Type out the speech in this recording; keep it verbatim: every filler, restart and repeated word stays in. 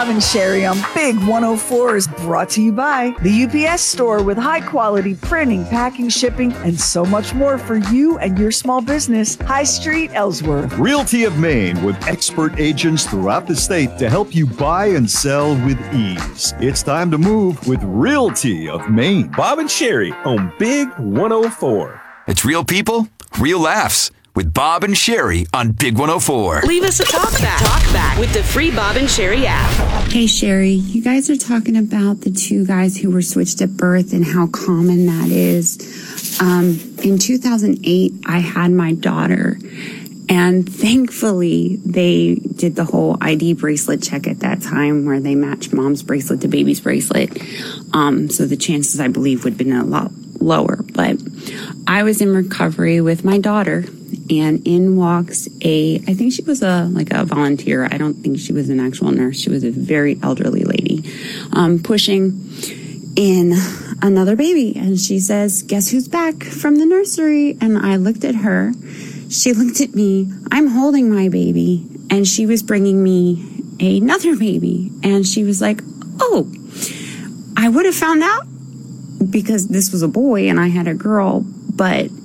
Bob and Sherry on Big one oh four is brought to you by the U P S store with high quality printing, packing, shipping, and so much more for you and your small business. High Street, Ellsworth. Realty of Maine with expert agents throughout the state to help you buy and sell with ease. It's time to move with Realty of Maine. Bob and Sherry on Big one oh four. It's real people, real laughs. With Bob and Sherry on Big one oh four. Leave us a talk back. Talk back with the free Bob and Sherry app. Hey, Sherry, you guys are talking about the two guys who were switched at birth and how common that is. Um, in two thousand eight, I had my daughter, and thankfully they did the whole I D bracelet check at that time where they matched mom's bracelet to baby's bracelet. Um, so the chances, I believe, would have been a lot lower. But I was in recovery with my daughter, and in walks a, I think she was a like a volunteer. I don't think she was an actual nurse. She was a very elderly lady, um, pushing in another baby. And she says, "Guess who's back from the nursery?" And I looked at her. She looked at me. I'm holding my baby. And she was bringing me another baby. And she was like, "Oh, I would have found out because this was a boy and I had a girl, but